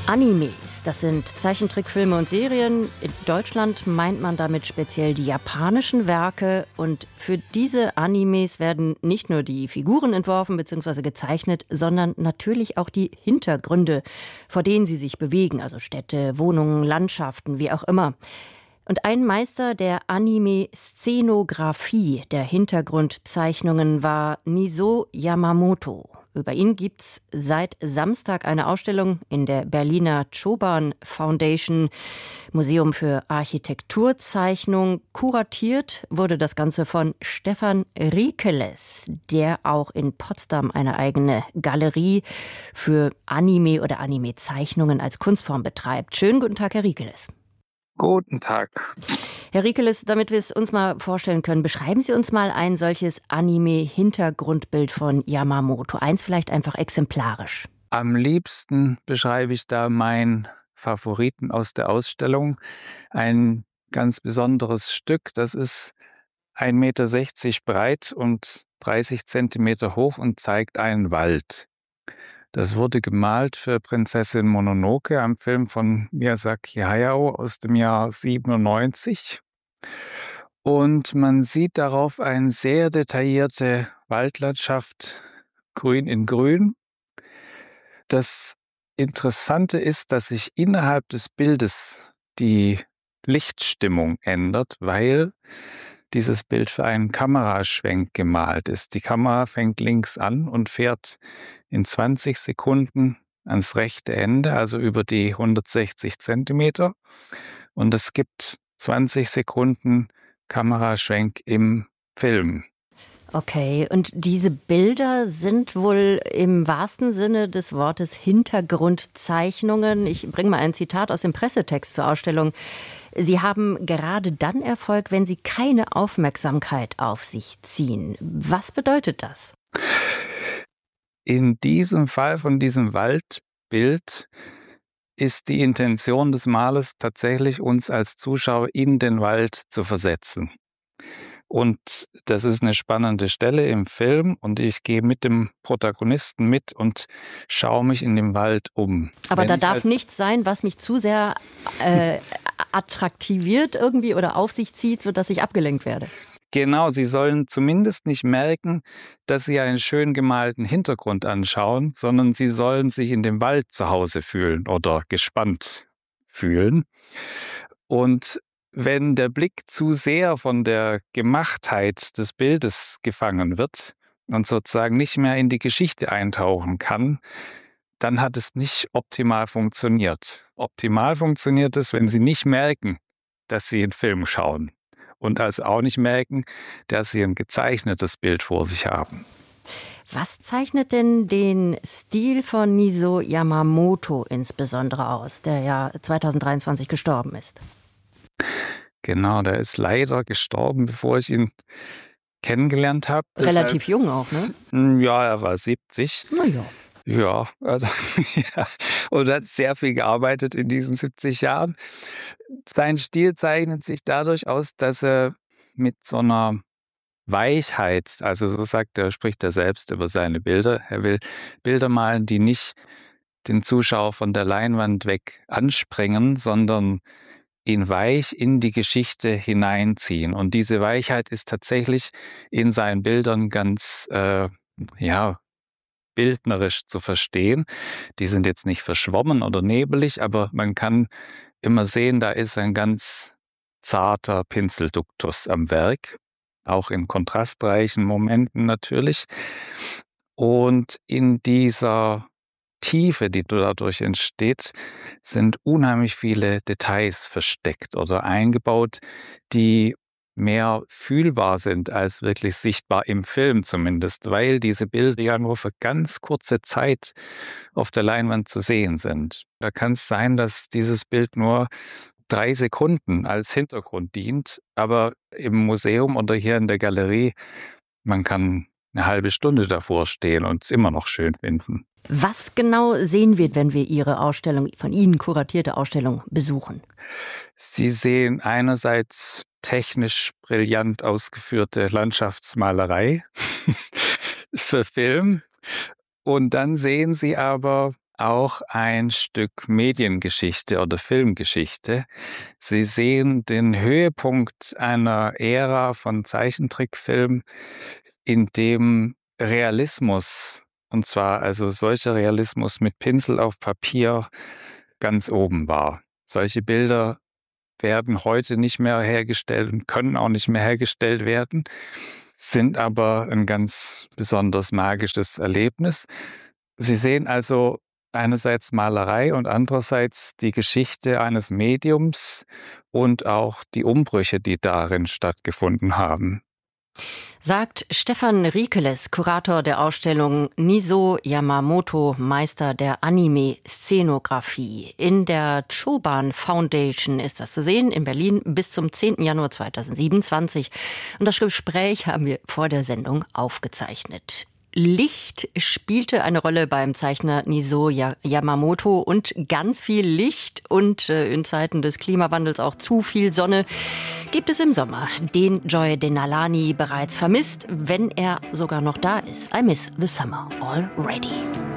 Animes, das sind Zeichentrickfilme und Serien. In Deutschland meint man damit speziell die japanischen Werke. Und für diese Animes werden nicht nur die Figuren entworfen bzw. gezeichnet, sondern natürlich auch die Hintergründe, vor denen sie sich bewegen. Also Städte, Wohnungen, Landschaften, wie auch immer. Und ein Meister der Anime-Szenografie, der Hintergrundzeichnungen, war Niso Yamamoto. Über ihn gibt's seit Samstag eine Ausstellung in der Berliner Choban Foundation, Museum für Architekturzeichnung. Kuratiert wurde das Ganze von Stefan Rikeles, der auch in Potsdam eine eigene Galerie für Anime oder Anime-Zeichnungen als Kunstform betreibt. Schönen guten Tag, Herr Rikeles. Guten Tag. Herr Rikeles, damit wir es uns mal vorstellen können, beschreiben Sie uns mal ein solches Anime-Hintergrundbild von Yamamoto. Eins vielleicht einfach exemplarisch. Am liebsten beschreibe ich da meinen Favoriten aus der Ausstellung. Ein ganz besonderes Stück, das ist 1,60 Meter breit und 30 Zentimeter hoch und zeigt einen Wald. Das wurde gemalt für Prinzessin Mononoke, einem Film von Miyazaki Hayao aus dem Jahr 1997. Und man sieht darauf eine sehr detaillierte Waldlandschaft, grün in grün. Das Interessante ist, dass sich innerhalb des Bildes die Lichtstimmung ändert, weil dieses Bild für einen Kameraschwenk gemalt ist. Die Kamera fängt links an und fährt in 20 Sekunden ans rechte Ende, also über die 160 Zentimeter. Und es gibt 20 Sekunden Kameraschwenk im Film. Okay, und diese Bilder sind wohl im wahrsten Sinne des Wortes Hintergrundzeichnungen. Ich bringe mal ein Zitat aus dem Pressetext zur Ausstellung. Sie haben gerade dann Erfolg, wenn Sie keine Aufmerksamkeit auf sich ziehen. Was bedeutet das? In diesem Fall von diesem Waldbild ist die Intention des Malers tatsächlich, uns als Zuschauer in den Wald zu versetzen. Und das ist eine spannende Stelle im Film und ich gehe mit dem Protagonisten mit und schaue mich in dem Wald um. Aber da darf nichts sein, was mich zu sehr attraktiviert irgendwie oder auf sich zieht, sodass ich abgelenkt werde. Genau, Sie sollen zumindest nicht merken, dass Sie einen schön gemalten Hintergrund anschauen, sondern Sie sollen sich in dem Wald zu Hause fühlen oder gespannt fühlen. Und wenn der Blick zu sehr von der Gemachtheit des Bildes gefangen wird und sozusagen nicht mehr in die Geschichte eintauchen kann, dann hat es nicht optimal funktioniert. Optimal funktioniert es, wenn Sie nicht merken, dass Sie einen Film schauen und also auch nicht merken, dass Sie ein gezeichnetes Bild vor sich haben. Was zeichnet denn den Stil von Niso Yamamoto insbesondere aus, der ja 2023 gestorben ist? Genau, der ist leider gestorben, bevor ich ihn kennengelernt habe. Relativ jung auch, ne? Ja, er war 70. Na ja. Ja, also ja, und hat sehr viel gearbeitet in diesen 70 Jahren. Sein Stil zeichnet sich dadurch aus, dass er mit so einer Weichheit, also so spricht er selbst über seine Bilder. Er will Bilder malen, die nicht den Zuschauer von der Leinwand weg anspringen, sondern ihn weich in die Geschichte hineinziehen. Und diese Weichheit ist tatsächlich in seinen Bildern ganz, bildnerisch zu verstehen. Die sind jetzt nicht verschwommen oder nebelig, aber man kann immer sehen, da ist ein ganz zarter Pinselduktus am Werk, auch in kontrastreichen Momenten natürlich. Und in dieser Tiefe, die dadurch entsteht, sind unheimlich viele Details versteckt oder eingebaut, die mehr fühlbar sind als wirklich sichtbar im Film zumindest, weil diese Bilder ja nur für ganz kurze Zeit auf der Leinwand zu sehen sind. Da kann es sein, dass dieses Bild nur 3 Sekunden als Hintergrund dient, aber im Museum oder hier in der Galerie, man kann eine halbe Stunde davor stehen und es immer noch schön finden. Was genau sehen wir, wenn wir Ihre Ausstellung, von Ihnen kuratierte Ausstellung, besuchen? Sie sehen einerseits technisch brillant ausgeführte Landschaftsmalerei für Film und dann sehen Sie aber auch ein Stück Mediengeschichte oder Filmgeschichte. Sie sehen den Höhepunkt einer Ära von Zeichentrickfilm, in dem Realismus, und zwar also solcher Realismus mit Pinsel auf Papier, ganz oben war. Solche Bilder werden heute nicht mehr hergestellt und können auch nicht mehr hergestellt werden, sind aber ein ganz besonders magisches Erlebnis. Sie sehen also einerseits Malerei und andererseits die Geschichte eines Mediums und auch die Umbrüche, die darin stattgefunden haben. Sagt Stefan Riekeles, Kurator der Ausstellung Niso Yamamoto, Meister der Anime-Szenografie. In der Choban Foundation ist das zu sehen, in Berlin bis zum 10. Januar 2027. Und das Gespräch haben wir vor der Sendung aufgezeichnet. Licht spielte eine Rolle beim Zeichner Niso Yamamoto und ganz viel Licht und in Zeiten des Klimawandels auch zu viel Sonne gibt es im Sommer, den Joy Denalani bereits vermisst, wenn er sogar noch da ist. I miss the summer already.